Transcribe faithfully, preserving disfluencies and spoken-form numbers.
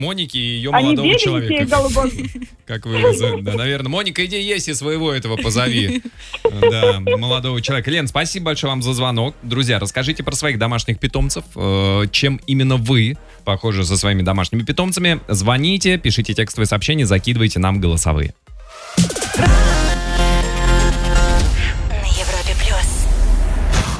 Моники и ее Они молодого беленькие, человека. голубые. Как вы, да, наверное. Моника, иди есть и своего этого позови. Да, молодого человека. Лен, спасибо большое вам за звонок. Друзья, расскажите про своих домашних питомцев. Э, чем именно вы похожи со своими домашними питомцами. Звоните, пишите текстовые сообщения, закидывайте нам голосовые.